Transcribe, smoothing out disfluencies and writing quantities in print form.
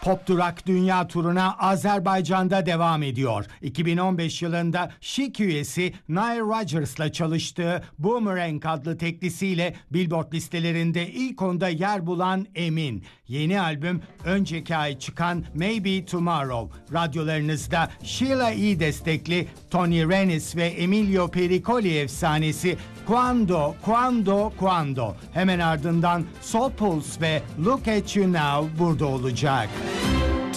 Pop Durak Dünya Turu'na Azerbaycan'da devam ediyor. 2015 yılında Chic üyesi Nile Rodgers'la çalıştığı Boomerang adlı teklisiyle Billboard listelerinde ilk onda yer bulan Emin. Yeni albüm önceki ay çıkan Maybe Tomorrow. Radyolarınızda Sheila E. destekli Tony Renis ve Emilio Pericoli efsanesi Quando, Quando, Quando. Hemen ardından Soul Pulse ve Look at You Now burada olacak.